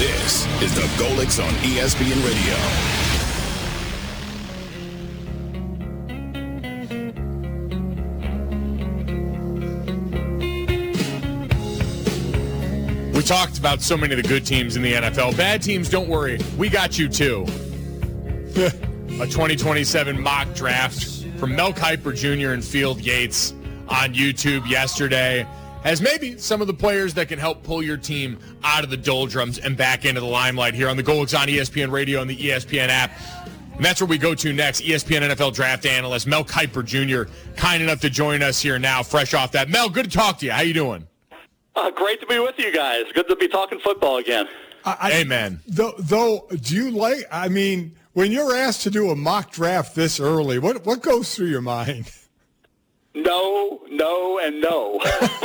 This is the Golics on ESPN Radio. We talked about so many of the good teams in the NFL. Bad teams, don't worry. We got you, too. A 2027 mock draft from Mel Kiper Jr. and Field Yates on YouTube yesterday has maybe some of the players that can help pull your team out of the doldrums and back into the limelight here on the Golics on ESPN Radio and the ESPN app. And that's where we go to next. ESPN NFL draft analyst Mel Kiper Jr. kind enough to join us here now, fresh off that. Mel, good to talk to you. How you doing? Great to be with you guys. Good to be talking football again. Amen. Though, do you like, I mean, when you're asked to do a mock draft this early, what goes through your mind? No, and no.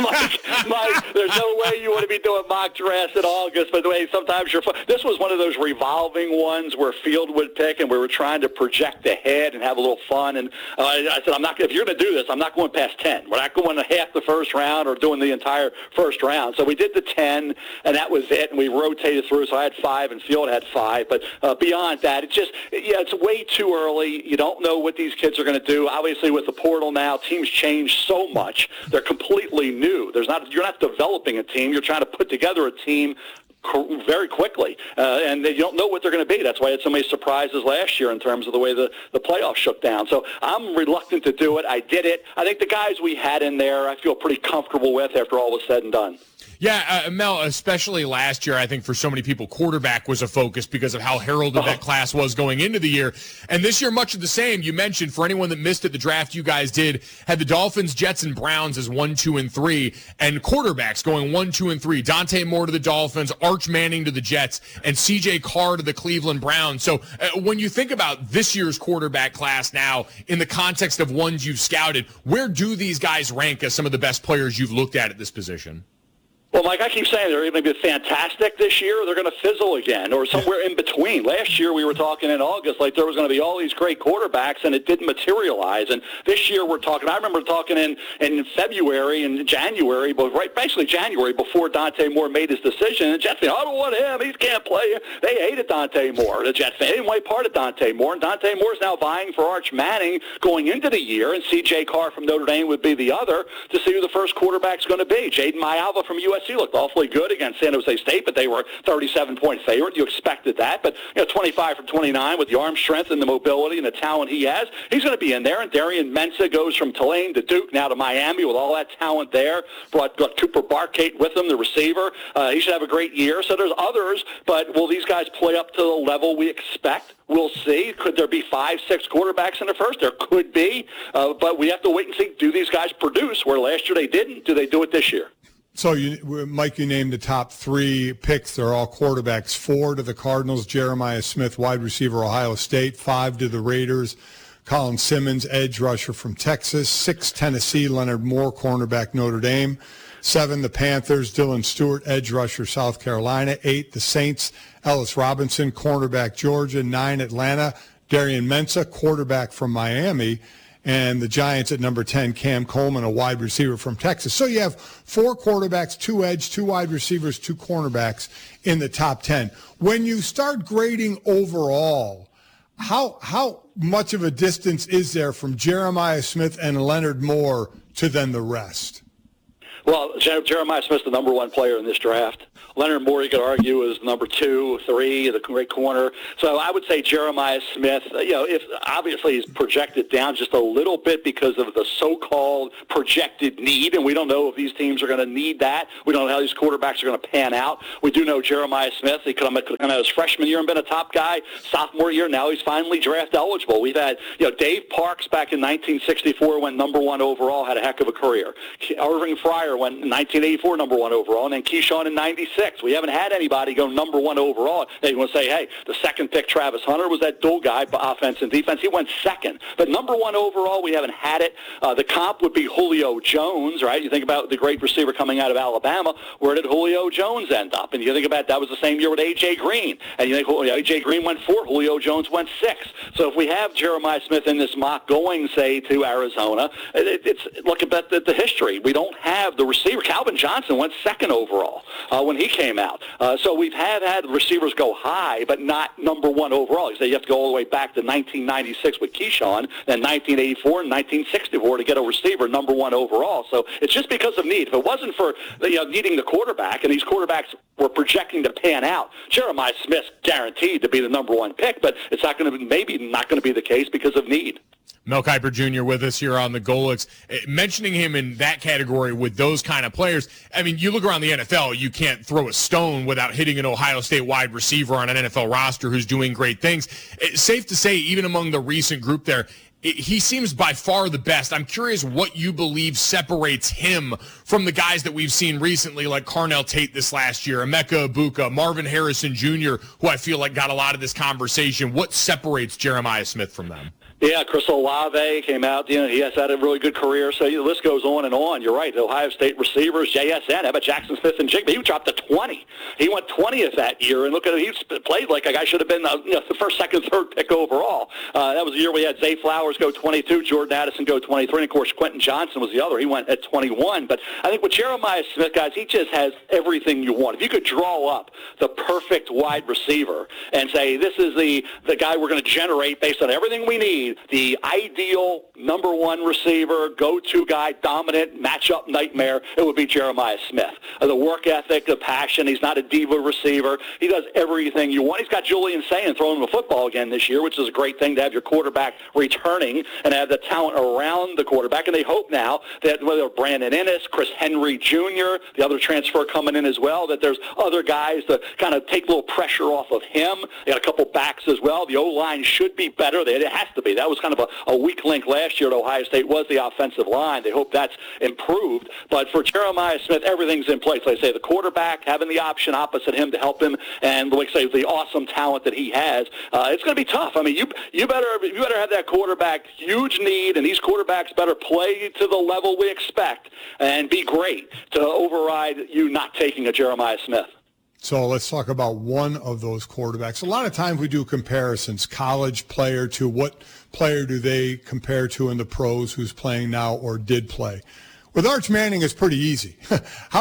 Mike, there's no way you want to be doing mock drafts in August. But the way sometimes this was one of those revolving ones where Field would pick, and we were trying to project ahead and have a little fun. And I said, if you're going to do this, I'm not going past 10. We're not going half the first round or doing the entire first round. So we did the 10, and that was it. And we rotated through. So I had 5, and Field had 5. But beyond that, it's way too early. You don't know what these kids are going to do. Obviously, with the portal now, teams changed so much. They're completely new. You're not developing a team. You're trying to put together a team very quickly, and you don't know what they're going to be. That's why I had so many surprises last year in terms of the way the playoffs shook down. So I'm reluctant to do it. I did it. I think the guys we had in there I feel pretty comfortable with after all was said and done. Yeah, Mel, especially last year, I think for so many people, quarterback was a focus because of how heralded that class was going into the year. And this year, much of the same. You mentioned, for anyone that missed it, the draft you guys did had the Dolphins, Jets, and Browns as 1, 2, and 3, and quarterbacks going 1, 2, and 3. Dante Moore to the Dolphins, Arch Manning to the Jets, and C.J. Carr to the Cleveland Browns. So when you think about this year's quarterback class now, in the context of ones you've scouted, where do these guys rank as some of the best players you've looked at this position? Well, Mike, I keep saying they're going to be fantastic this year, or they're going to fizzle again, or somewhere in between. Last year we were talking in August like there was going to be all these great quarterbacks, and it didn't materialize. And this year we're talking, I remember talking in February and January, but basically January before Dante Moore made his decision. And Jets fans, I don't want him. He can't play. They hated Dante Moore. The Jets fans didn't want part of Dante Moore, and Dante Moore is now vying for Arch Manning going into the year, and C.J. Carr from Notre Dame would be the other to see who the first quarterback's going to be. Jaden Maiava from USC looked awfully good against San Jose State, but they were 37-point favorite. You expected that, but 25 from 29 with the arm strength and the mobility and the talent he has, he's going to be in there. And Darian Mensah goes from Tulane to Duke, now to Miami with all that talent there. Brought Cooper Barkate with him, the receiver. He should have a great year. So there's others, but will these guys play up to the level we expect? We'll see. Could there be 5, 6 quarterbacks in the first? There could be, but we have to wait and see. Do these guys produce where last year they didn't? Do they do it this year? So, Mike, you named the top 3 picks. They're all quarterbacks. 4 to the Cardinals, Jeremiah Smith, wide receiver, Ohio State. 5 to the Raiders, Colin Simmons, edge rusher from Texas. 6, Tennessee, Leonard Moore, cornerback, Notre Dame. 7, the Panthers, Dylan Stewart, edge rusher, South Carolina. 8, the Saints, Ellis Robinson, cornerback, Georgia. 9, Atlanta, Darian Mensah, quarterback from Miami. And the Giants at number 10, Cam Coleman, a wide receiver from Texas. So you have 4 quarterbacks, 2 edge, 2 wide receivers, 2 cornerbacks in the top 10. When you start grading overall, how much of a distance is there from Jeremiah Smith and Leonard Moore to then the rest? Well, Jeremiah Smith's the number 1 player in this draft. Leonard Moore, you could argue, is number 2, 3, the great corner. So I would say Jeremiah Smith, if obviously he's projected down just a little bit because of the so-called projected need, and we don't know if these teams are going to need that. We don't know how these quarterbacks are going to pan out. We do know Jeremiah Smith, he could have come out his freshman year and been a top guy. Sophomore year, now he's finally draft eligible. We've had, Dave Parks back in 1964 went number 1 overall, had a heck of a career. Irving Fryer went in 1984 number 1 overall, and then Keyshawn in 96. We haven't had anybody go number 1 overall. They want to say, hey, the second pick, Travis Hunter, was that dual guy, offense and defense. He went second. But number 1 overall, we haven't had it. The comp would be Julio Jones, right? You think about the great receiver coming out of Alabama. Where did Julio Jones end up? And you think about that was the same year with A.J. Green. And you think A.J. Green went 4, Julio Jones went 6. So if we have Jeremiah Smith in this mock going, say, to Arizona, look at the history. We don't have the receiver. Calvin Johnson went 2nd overall when he came out. So we've had receivers go high, but not number one overall. You have to go all the way back to 1996 with Keyshawn, then 1984 and 1964 to get a receiver number one overall. So it's just because of need. If it wasn't for needing the quarterback, and these quarterbacks were projecting to pan out, Jeremiah Smith's guaranteed to be the number one pick, but it's not going to be the case because of need. Mel Kiper Jr. with us here on the Golics. Mentioning him in that category with those kind of players, I mean, you look around the NFL, you can't throw a stone without hitting an Ohio State wide receiver on an NFL roster who's doing great things. It's safe to say, even among the recent group there, he seems by far the best. I'm curious what you believe separates him from the guys that we've seen recently, like Carnell Tate this last year, Emeka Egbuka, Marvin Harrison Jr., who I feel like got a lot of this conversation. What separates Jeremiah Smith from them? Yeah, Chris Olave came out. He has had a really good career. So the list goes on and on. You're right. The Ohio State receivers, JSN, how about Jackson Smith and Jigba? He dropped to 20. He went 20th that year, and look at him. He played like a guy should have been the first, second, third pick overall. That was the year we had Zay Flowers go 22, Jordan Addison go 23, and of course Quentin Johnson was the other. He went at 21. But I think with Jeremiah Smith, guys, he just has everything you want. If you could draw up the perfect wide receiver and say this is the guy we're going to generate based on everything we need, the ideal number one receiver, go-to guy, dominant, matchup nightmare, it would be Jeremiah Smith. The work ethic, the passion, he's not a diva receiver. He does everything you want. He's got Julian Sayin throwing the football again this year, which is a great thing to have your quarterback returning and have the talent around the quarterback. And they hope now that whether Brandon Ennis, Chris Henry Jr., the other transfer coming in as well, that there's other guys to kind of take a little pressure off of him. They got a couple backs as well. The O-line should be better. It has to be. That was kind of a weak link last year at Ohio State was the offensive line. They hope that's improved. But for Jeremiah Smith, everything's in place. Like I say, the quarterback, having the option opposite him to help him, and like I say, the awesome talent that he has, it's going to be tough. I mean, you better have that quarterback, huge need, and these quarterbacks better play to the level we expect and be great to override you not taking a Jeremiah Smith. So let's talk about one of those quarterbacks. A lot of times we do comparisons, college player to what player do they compare to in the pros who's playing now or did play. With Arch Manning, it's pretty easy. How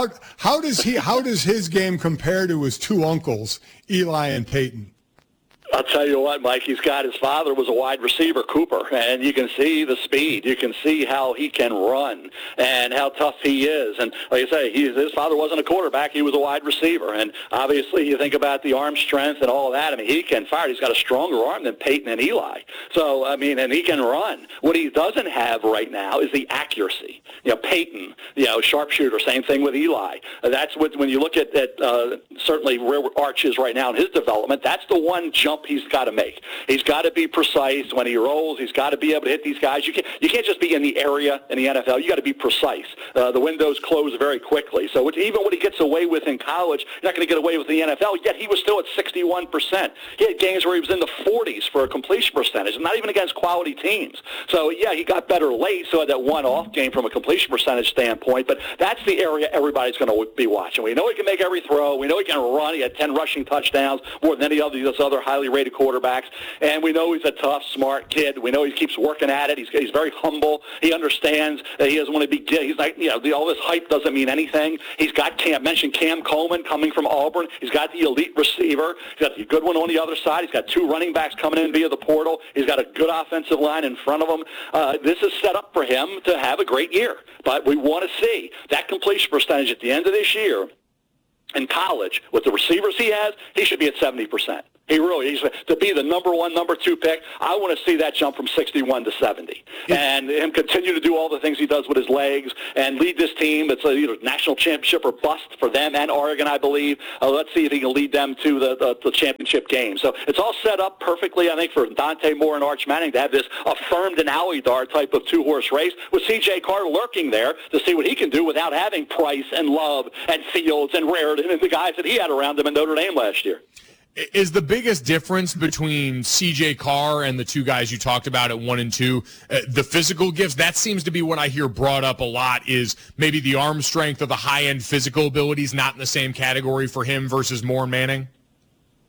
does his game compare to his two uncles, Eli and Peyton? I'll tell you what, Mike, his father was a wide receiver, Cooper, and you can see the speed. You can see how he can run and how tough he is. And like I say, his father wasn't a quarterback. He was a wide receiver. And obviously you think about the arm strength and all of that. I mean, he can fire. He's got a stronger arm than Peyton and Eli. So, I mean, and he can run. What he doesn't have right now is the accuracy. Peyton, sharpshooter, same thing with Eli. That's what, when you look at certainly where Arch is right now in his development, that's the one jump he's got to make. He's got to be precise when he rolls. He's got to be able to hit these guys. You can't just be in the area in the NFL. You got to be precise. The windows close very quickly. So even what he gets away with in college, you're not going to get away with in the NFL. Yet he was still at 61%. He had games where he was in the 40s for a completion percentage, not even against quality teams. So yeah, he got better late. So that one-off game from a completion percentage standpoint. But that's the area everybody's going to be watching. We know he can make every throw. We know he can run. He had 10 rushing touchdowns, more than any of these other highly rated quarterbacks, and we know he's a tough, smart kid. We know he keeps working at it. He's very humble. He understands that he doesn't want to be. He's like, all this hype doesn't mean anything. He's got mentioned Cam Coleman coming from Auburn. He's got the elite receiver. He's got the good one on the other side. He's got two running backs coming in via the portal. He's got a good offensive line in front of him. This is set up for him to have a great year, but we want to see that completion percentage at the end of this year. In college, with the receivers he has, he should be at 70%. He really is. To be the number one, number two pick, I want to see that jump from 61 to 70. And him continue to do all the things he does with his legs and lead this team. It's either national championship or bust for them and Oregon, I believe. Let's see if he can lead them to the championship game. So it's all set up perfectly, I think, for Dante Moore and Arch Manning to have this affirmed and Alidar type of two-horse race with C.J. Carr lurking there to see what he can do without having Price and Love and Fields and Raritan and the guys that he had around him in Notre Dame last year. Is the biggest difference between C.J. Carr and the two guys you talked about at 1 and 2 the physical gifts? That seems to be what I hear brought up a lot, is maybe the arm strength or the high-end physical abilities not in the same category for him versus Moore and Manning? I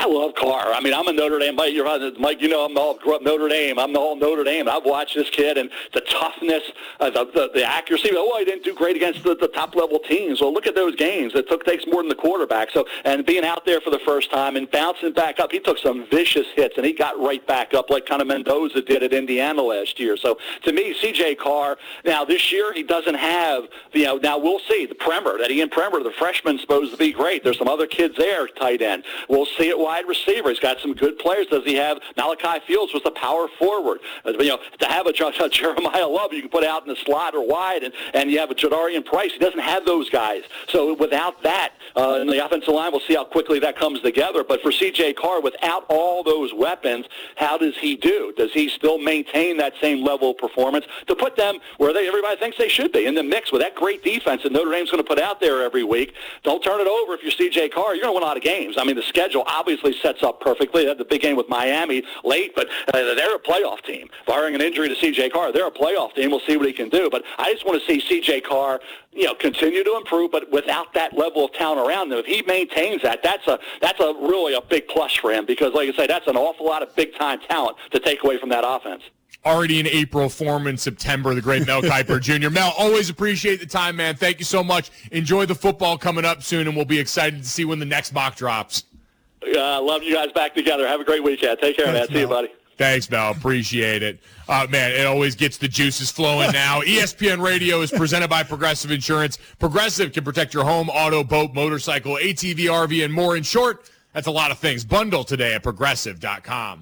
I love Carr. I mean, I'm a Notre Dame. Mike, you know, grew up Notre Dame. I'm the whole Notre Dame. I've watched this kid and the toughness, the accuracy. Oh, he didn't do great against the top-level teams. Well, look at those games. It takes more than the quarterback. So, and being out there for the first time and bouncing back up, he took some vicious hits, and he got right back up like kind of Mendoza did at Indiana last year. So, to me, C.J. Carr, now this year he doesn't have, now we'll see. The Premer, Ian Premer, the freshman's supposed to be great. There's some other kids there, tight end. We'll see it wide receiver. He's got some good players. Does he have Malachi Fields was the power forward? To have a Jeremiah Love you can put out in the slot or wide, and you have a Jadarian Price. He doesn't have those guys. So without that, in the offensive line, we'll see how quickly that comes together. But for C.J. Carr, without all those weapons, how does he do? Does he still maintain that same level of performance to put them where everybody thinks they should be, in the mix with that great defense that Notre Dame's going to put out there every week? Don't turn it over if you're C.J. Carr. You're going to win a lot of games. I mean, the schedule obviously sets up perfectly. They had the big game with Miami late, but they're a playoff team. Barring an injury to C.J. Carr, they're a playoff team. We'll see what he can do. But I just want to see C.J. Carr, continue to improve, but without that level of talent around him. If he maintains that, that's really a big plus for him because, like I say, that's an awful lot of big-time talent to take away from that offense. Already in April, form in September, the great Mel Kiper Jr. Mel, always appreciate the time, man. Thank you so much. Enjoy the football coming up soon, and we'll be excited to see when the next mock drops. Love you guys back together. Have a great weekend. Take care, man. See you, buddy. Thanks, Mel. Appreciate it. Man, it always gets the juices flowing now. ESPN Radio is presented by Progressive Insurance. Progressive can protect your home, auto, boat, motorcycle, ATV, RV, and more. In short, that's a lot of things. Bundle today at Progressive.com.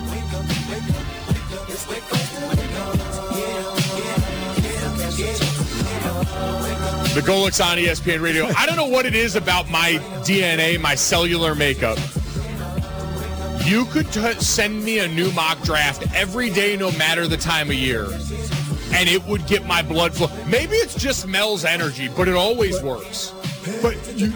The Golics on ESPN Radio. I don't know what it is about my DNA, my cellular makeup. You could send me a new mock draft every day, no matter the time of year, and it would get my blood flow. Maybe it's just Mel's energy, but it always works. But he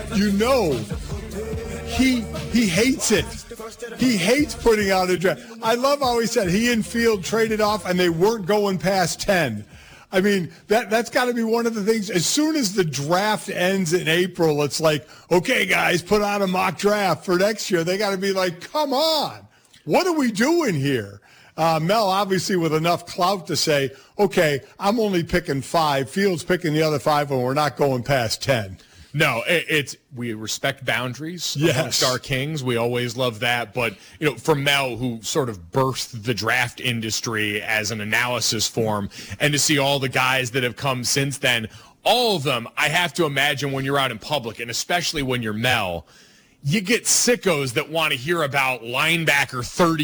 hates it. He hates putting out a draft. I love how he said he and Field traded off, and they weren't going past 10. I mean, that's got to be one of the things. As soon as the draft ends in April, it's like, okay, guys, put out a mock draft for next year. They got to be like, come on, what are we doing here? Mel, obviously, with enough clout to say, okay, I'm only picking 5. Fields picking the other 5, and we're not going past 10. No, we respect boundaries amongst our kings. We always love that. But, for Mel, who sort of birthed the draft industry as an analysis form, and to see all the guys that have come since then, all of them, I have to imagine when you're out in public, and especially when you're Mel, you get sickos that want to hear about linebacker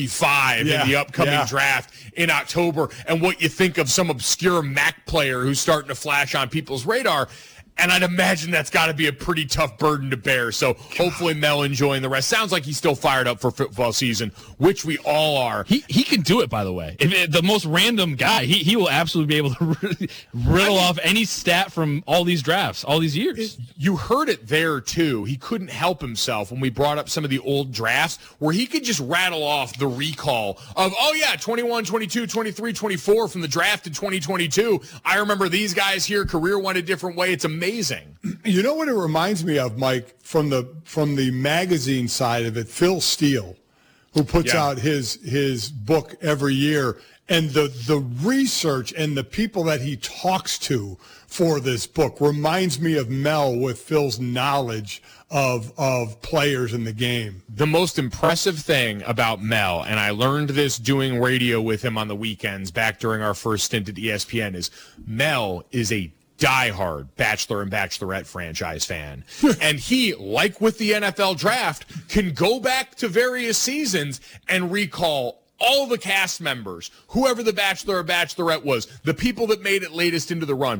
35 in the upcoming draft in October and what you think of some obscure MAC player who's starting to flash on people's radar. And I'd imagine that's got to be a pretty tough burden to bear. So hopefully Mel enjoying the rest. Sounds like he's still fired up for football season, which we all are. He can do it, by the way. The most random guy, he will absolutely be able to riddle off any stat from all these drafts, all these years. You heard it there, too. He couldn't help himself when we brought up some of the old drafts where he could just rattle off the recall of, 21, 22, 23, 24 from the draft in 2022. I remember these guys here. Career went a different way. It's amazing. You know what it reminds me of, Mike, from the magazine side of it? Phil Steele, who puts out his book every year, and the research and the people that he talks to for this book reminds me of Mel with Phil's knowledge of players in the game. The most impressive thing about Mel, and I learned this doing radio with him on the weekends back during our first stint at ESPN, is Mel is a diehard Bachelor and Bachelorette franchise fan. And he, like with the NFL draft, can go back to various seasons and recall all the cast members, whoever the Bachelor or Bachelorette was, the people that made it latest into the run.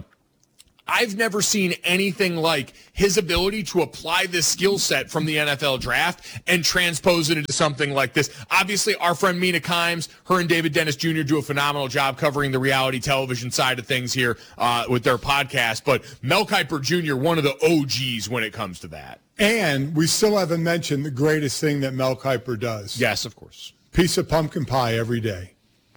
I've never seen anything like his ability to apply this skill set from the NFL draft and transpose it into something like this. Obviously, our friend Mina Kimes, her and David Dennis Jr. do a phenomenal job covering the reality television side of things here with their podcast. But Mel Kiper Jr., one of the OGs when it comes to that. And we still haven't mentioned the greatest thing that Mel Kiper does. Yes, of course. Piece of pumpkin pie every day.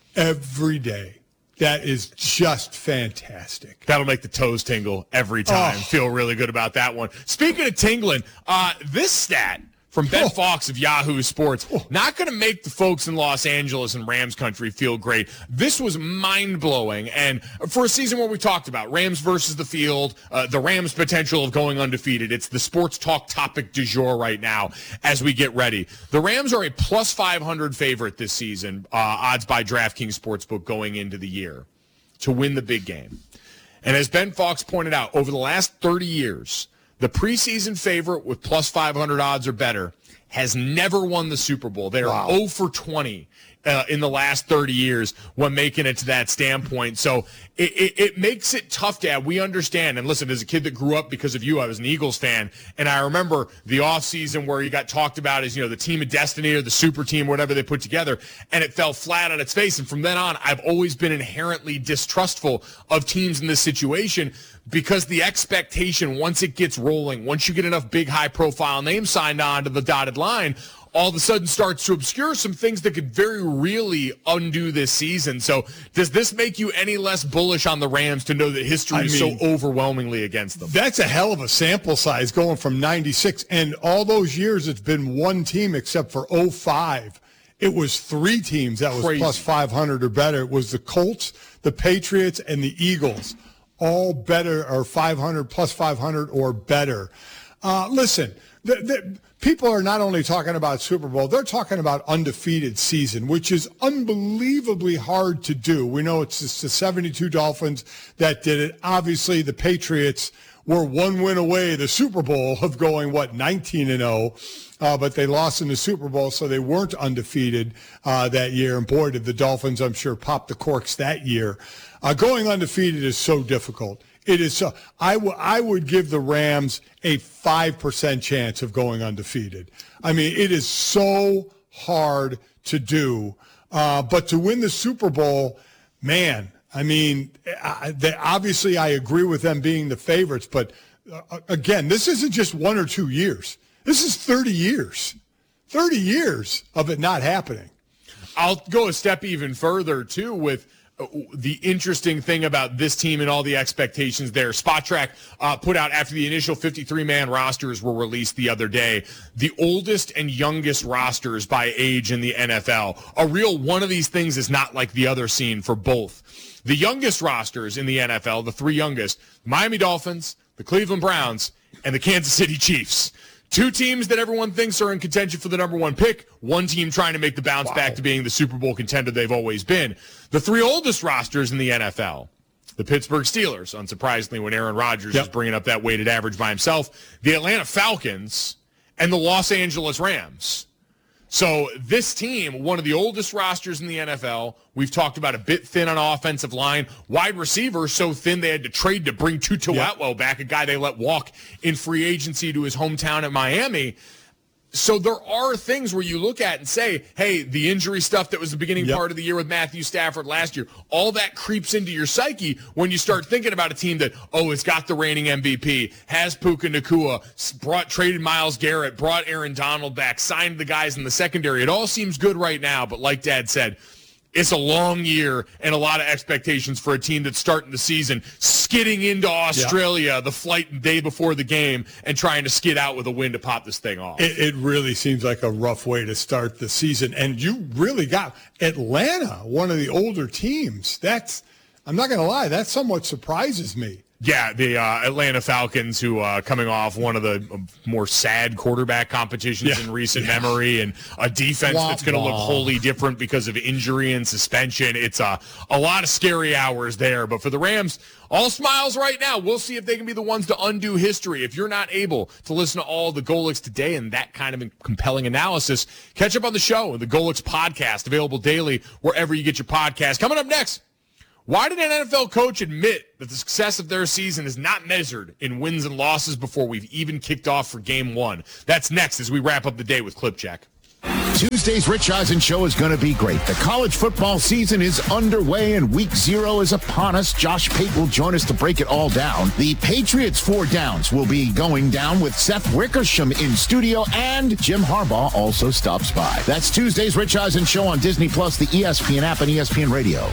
Every day. That is just fantastic. That'll make the toes tingle every time. Feel really good about that one. Speaking of tingling, this stat from Ben Fox of Yahoo Sports. Not going to make the folks in Los Angeles and Rams country feel great. This was mind-blowing. And for a season where we talked about Rams versus the field, the Rams' potential of going undefeated, it's the sports talk topic du jour right now as we get ready. The Rams are a plus 500 favorite this season, odds by DraftKings Sportsbook going into the year to win the big game. And as Ben Fox pointed out, over the last 30 years, the preseason favorite with plus 500 odds or better has never won the Super Bowl. They are 0 for 20 in the last 30 years when making it to that standpoint. So it makes it tough, Dad. We understand. And listen, as a kid that grew up because of you, I was an Eagles fan. And I remember the offseason where you got talked about as, the team of destiny or the super team, whatever they put together, and it fell flat on its face. And from then on, I've always been inherently distrustful of teams in this situation because the expectation, once it gets rolling, once you get enough big, high-profile names signed on to the dotted line, all of a sudden starts to obscure some things that could very really undo this season. So does this make you any less bullish on the Rams to know that history is so overwhelmingly against them? That's a hell of a sample size going from 96. And all those years, it's been one team except for 05. It was three teams that was Crazy. Plus 500 or better. It was the Colts, the Patriots, and the Eagles. All better or 500, plus 500 or better. Listen, people are not only talking about Super Bowl, they're talking about undefeated season, which is unbelievably hard to do. We know it's just the 72 Dolphins that did it. Obviously, the Patriots were one win away, the Super Bowl, of going, 19-0. But they lost in the Super Bowl, so they weren't undefeated that year. And boy, did the Dolphins, I'm sure, pop the corks that year. Going undefeated is so difficult. It is so. I would give the Rams a 5% chance of going undefeated. I mean, it is so hard to do. But to win the Super Bowl, man, I mean, obviously I agree with them being the favorites. But, again, this isn't just 1 or 2 years. This is 30 years. 30 years of it not happening. I'll go a step even further, too, with the interesting thing about this team and all the expectations there. SpotTrack put out after the initial 53-man rosters were released the other day, the oldest and youngest rosters by age in the NFL. A real one of these things is not like the other scene for both. The youngest rosters in the NFL, the three youngest, Miami Dolphins, the Cleveland Browns, and the Kansas City Chiefs. Two teams that everyone thinks are in contention for the number one pick. One team trying to make the bounce back to being the Super Bowl contender they've always been. The three oldest rosters in the NFL, the Pittsburgh Steelers, unsurprisingly when Aaron Rodgers is bringing up that weighted average by himself, the Atlanta Falcons, and the Los Angeles Rams. So this team, one of the oldest rosters in the NFL, we've talked about a bit thin on offensive line. Wide receiver so thin they had to trade to bring Tutu Atwell back, a guy they let walk in free agency to his hometown at Miami. So there are things where you look at and say, hey, the injury stuff that was the beginning part of the year with Matthew Stafford last year, all that creeps into your psyche when you start thinking about a team that, it's got the reigning MVP, has Puka Nacua, traded Myles Garrett, brought Aaron Donald back, signed the guys in the secondary. It all seems good right now, but like Dad said, it's a long year and a lot of expectations for a team that's starting the season skidding into Australia the flight the day before the game and trying to skid out with a win to pop this thing off. It really seems like a rough way to start the season. And you really got Atlanta, one of the older teams. I'm not going to lie, that somewhat surprises me. Yeah, the Atlanta Falcons, who coming off one of the more sad quarterback competitions in recent memory, and a defense that's going to look wholly different because of injury and suspension. It's a lot of scary hours there. But for the Rams, all smiles right now. We'll see if they can be the ones to undo history. If you're not able to listen to all the Golix today and that kind of compelling analysis, catch up on the show, the Golix podcast, available daily wherever you get your podcast. Coming up next, why did an NFL coach admit that the success of their season is not measured in wins and losses before we've even kicked off for Game 1? That's next as we wrap up the day with Clip Check. Tuesday's Rich Eisen Show is going to be great. The college football season is underway and week 0 is upon us. Josh Pate will join us to break it all down. The Patriots 4 Downs will be going down with Seth Wickersham in studio, and Jim Harbaugh also stops by. That's Tuesday's Rich Eisen Show on Disney+, the ESPN app, and ESPN Radio.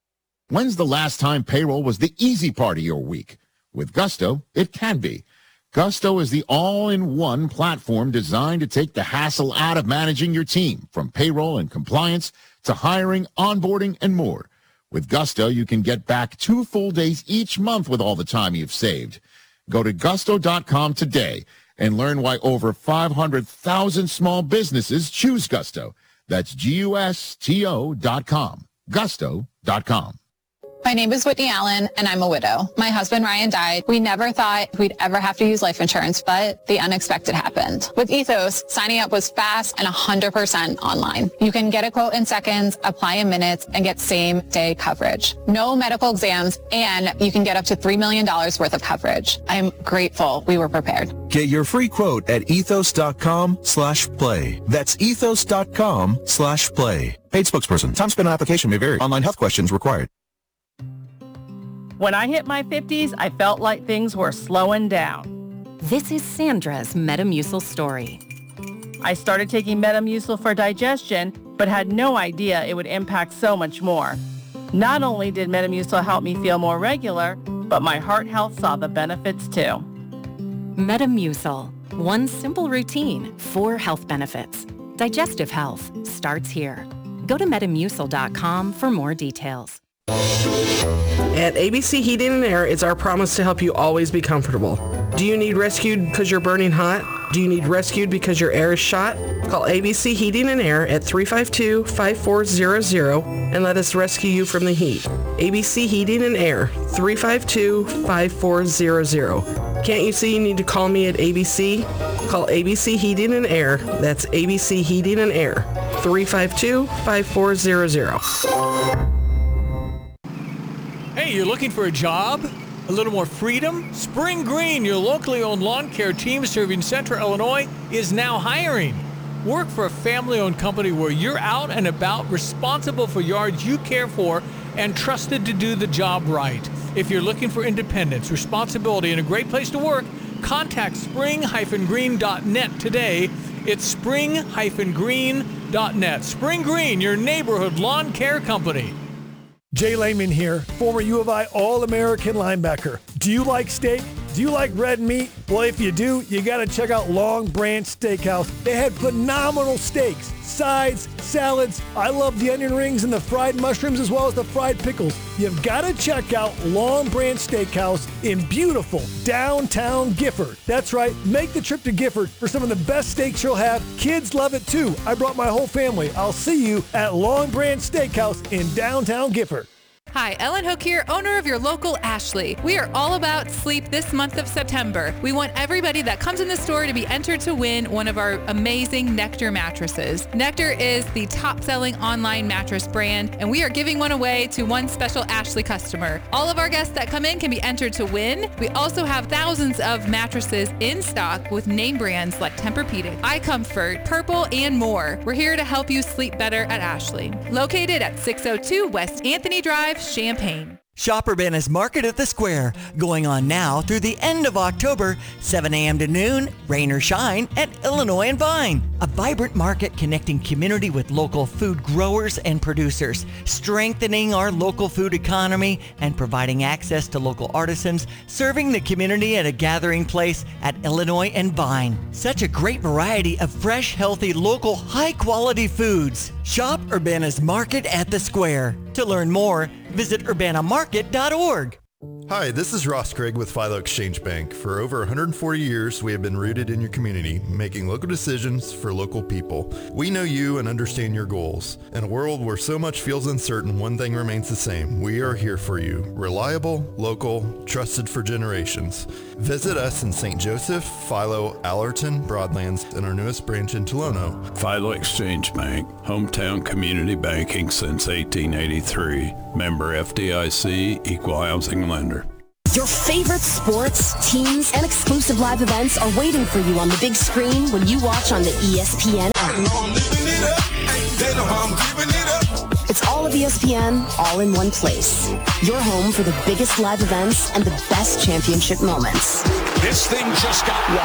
When's the last time payroll was the easy part of your week? With Gusto, it can be. Gusto is the all-in-one platform designed to take the hassle out of managing your team, from payroll and compliance to hiring, onboarding, and more. With Gusto, you can get back 2 full days each month with all the time you've saved. Go to gusto.com today and learn why over 500,000 small businesses choose Gusto. That's GUSTO.com. Gusto.com. My name is Whitney Allen, and I'm a widow. My husband, Ryan, died. We never thought we'd ever have to use life insurance, but the unexpected happened. With Ethos, signing up was fast and 100% online. You can get a quote in seconds, apply in minutes, and get same-day coverage. No medical exams, and you can get up to $3 million worth of coverage. I'm grateful we were prepared. Get your free quote at ethos.com/play. That's ethos.com/play. Paid spokesperson. Time spent on application may vary. Online health questions required. When I hit my 50s, I felt like things were slowing down. This is Sandra's Metamucil story. I started taking Metamucil for digestion, but had no idea it would impact so much more. Not only did Metamucil help me feel more regular, but my heart health saw the benefits too. Metamucil. One simple routine, 4 health benefits. Digestive health starts here. Go to Metamucil.com for more details. At ABC Heating and Air, it's our promise to help you always be comfortable. Do you need rescued because you're burning hot? Do you need rescued because your air is shot? Call ABC Heating and Air at 352-5400 and let us rescue you from the heat. ABC Heating and Air, 352-5400. Can't you see you need to call me at ABC? Call ABC Heating and Air. That's ABC Heating and Air, 352-5400. Hey, you're looking for a job? A little more freedom? Spring Green, your locally owned lawn care team serving Central Illinois, is now hiring. Work for a family-owned company where you're out and about, responsible for yards you care for, and trusted to do the job right. If you're looking for independence, responsibility, and a great place to work, contact spring-green.net today. It's spring-green.net. Spring Green, your neighborhood lawn care company. Jay Lehman here, former U of I All-American linebacker. Do you like steak? Do you like red meat? Well, if you do, you got to check out Long Branch Steakhouse. They had phenomenal steaks, sides, salads. I love the onion rings and the fried mushrooms as well as the fried pickles. You've got to check out Long Branch Steakhouse in beautiful downtown Gifford. That's right, make the trip to Gifford for some of the best steaks you'll have. Kids love it too. I brought my whole family. I'll see you at Long Branch Steakhouse in downtown Gifford. Hi, Ellen Hook here, owner of your local Ashley. We are all about sleep this month of September. We want everybody that comes in the store to be entered to win one of our amazing Nectar mattresses. Nectar is the top-selling online mattress brand, and we are giving one away to one special Ashley customer. All of our guests that come in can be entered to win. We also have thousands of mattresses in stock with name brands like Tempur-Pedic, iComfort, Purple, and more. We're here to help you sleep better at Ashley. Located at 602 West Anthony Drive, Champaign. Shop Urbana's Market at the Square, going on now through the end of October, 7 a.m. to noon, rain or shine, at Illinois and Vine. A vibrant market connecting community with local food growers and producers, strengthening our local food economy and providing access to local artisans, serving the community at a gathering place at Illinois and Vine. Such a great variety of fresh, healthy, local, high-quality foods. Shop Urbana's Market at the Square. To learn more, visit urbanamarket.org. Hi, this is Ross Craig with Philo Exchange Bank. For over 140 years, we have been rooted in your community, making local decisions for local people. We know you and understand your goals. In a world where so much feels uncertain, one thing remains the same. We are here for you. Reliable, local, trusted for generations. Visit us in St. Joseph, Philo, Allerton, Broadlands, and our newest branch in Tolono. Philo Exchange Bank, hometown community banking since 1883. Member FDIC, equal housing lender. Your favorite sports, teams, and exclusive live events are waiting for you on the big screen when you watch on the ESPN app. It's all of ESPN, all in one place. Your home for the biggest live events and the best championship moments. This thing just got